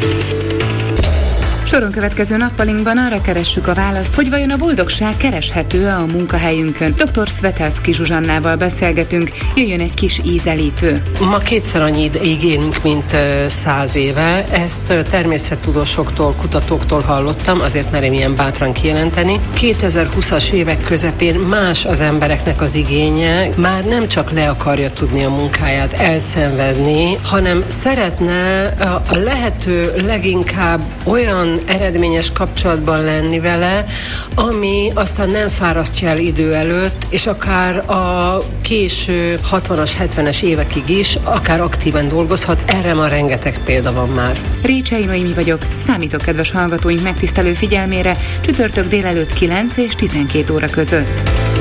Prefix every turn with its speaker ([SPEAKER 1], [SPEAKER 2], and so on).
[SPEAKER 1] Soron következő nappalinkban arra keressük a választ, hogy vajon a boldogság kereshető-e a munkahelyünkön. Dr. Svetelszky Zsuzsannával beszélgetünk, jöjjön egy kis ízelítő.
[SPEAKER 2] Ma kétszer annyit élünk, mint 100 éve. Ezt természettudósoktól, kutatóktól hallottam, azért merem ilyen bátran kijelenteni. 2020-as évek közepén más az embereknek az igénye, már nem csak le akarja tudni a munkáját, elszenvedni, hanem szeretne a lehető leginkább olyan eredményes kapcsolatban lenni vele, ami aztán nem fárasztja el idő előtt, és akár a késő 60-as, 70-es évekig is, akár aktívan dolgozhat, erre ma rengeteg példa van már.
[SPEAKER 1] Récsei Noémi vagyok, számítok kedves hallgatóink megtisztelő figyelmére, csütörtök délelőtt 9 és 12 óra között.